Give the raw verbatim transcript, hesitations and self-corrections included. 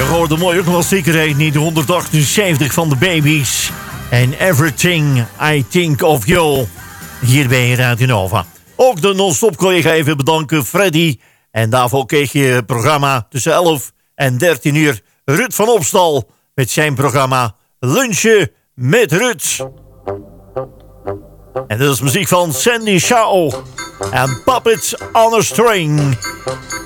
De mooie klassieker heet niet honderdachtenzeventig van de Babies. En Everything I Think of You. Hier bij Radio Nova. Ook de non-stop collega even bedanken, Freddy. En daarvoor kreeg je het programma tussen elf en dertien uur. Ruud van Opstal met zijn programma Lunchen met Ruud. En dat is muziek van Sandy Shaw. En Puppets on a String.